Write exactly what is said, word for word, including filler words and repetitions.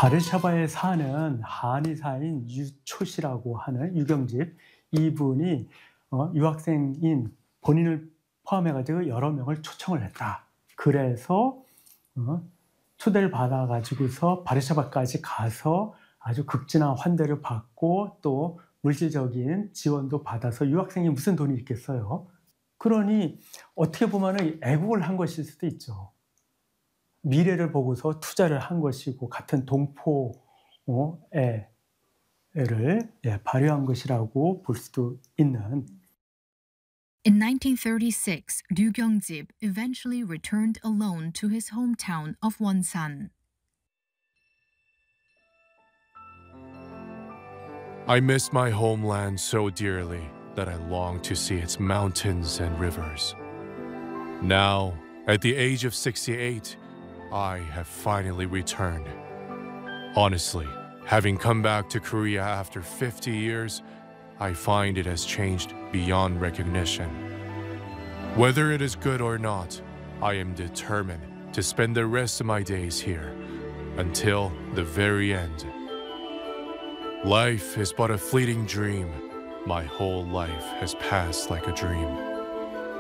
바르샤바에 사는 한의사인 유초시라고 하는 유경집, 이분이 어 유학생인 본인을 포함해 가지고 여러 명을 초청을 했다. 그래서 어 초대를 받아 가지고서 바르샤바까지 가서 아주 극진한 환대를 받고 또 물질적인 지원도 받아서, 유학생이 무슨 돈이 있겠어요. 그러니 어떻게 보면은 애국을 한 것일 수도 있죠. 미래를 보고서 투자를 한 것이고 같은 동포의 애를 예, 발휘한 것이라고 볼 수도 있는. In nineteen thirty-six, Ryu Gyeongjib eventually returned alone to his hometown of Wonsan. I miss my homeland so dearly that I long to see its mountains and rivers. Now, at the age of sixty-eight, I have finally returned. Honestly, having come back to Korea after fifty years, I find it has changed beyond recognition. Whether it is good or not, I am determined to spend the rest of my days here until the very end. Life is but a fleeting dream. My whole life has passed like a dream.